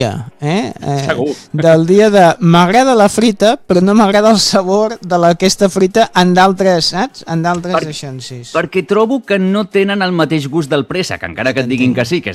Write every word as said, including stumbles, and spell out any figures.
Eh? Eh, Segur. Del dia de m'agrada la frita però no m'agrada el sabor de aquesta frita en d'altres, saps? En d'altres Per, aixansis. perquè trobo que no tenen el mateix gust del préssec, encara que et diguin que sí, que